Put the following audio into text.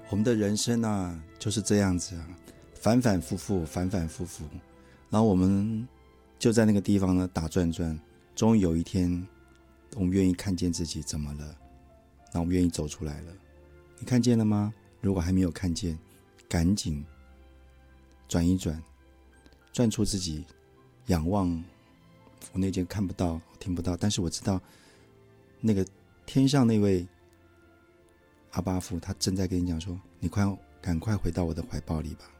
我们的人生啊就是这样子啊，反反复复，反反复复，然后我们就在那个地方呢打转转，终于有一天我们愿意看见自己怎么了，然后我们愿意走出来了。你看见了吗？如果还没有看见，赶紧转一转，转出自己，仰望我那件看不到听不到，但是我知道那个天上那位阿爸父他正在跟你讲说，你赶快回到我的怀抱里吧。